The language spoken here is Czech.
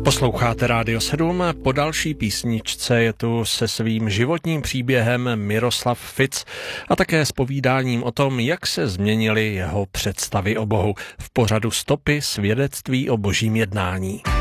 Posloucháte Rádio 7, po další písničce je tu se svým životním příběhem Miroslav Fitz a také s povídáním o tom, jak se změnily jeho představy o Bohu v pořadu Stopy svědectví o božím jednání.